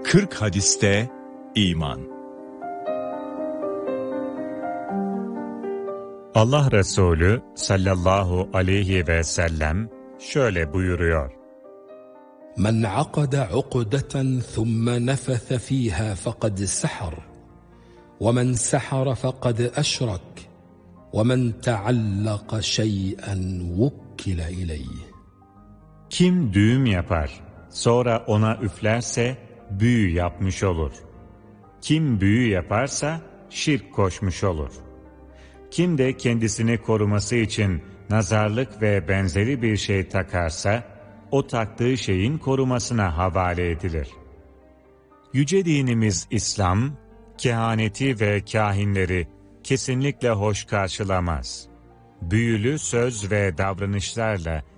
40 hadiste iman. Allah Resulü sallallahu aleyhi ve sellem şöyle buyuruyor: Men aqada uqdeten thumma nefethe fiha faqad sahar ve men sahara faqad eşrak ve men teallaka şey'en vukkile ileyh. Kim düğüm yapar, sonra ona üflerse büyü yapmış olur. Kim büyü yaparsa şirk koşmuş olur. Kim de kendisini koruması için nazarlık ve benzeri bir şey takarsa, o taktığı şeyin korumasına havale edilir. Yüce dinimiz İslam, kehaneti ve kâhinleri kesinlikle hoş karşılamaz. Büyülü söz ve davranışlarla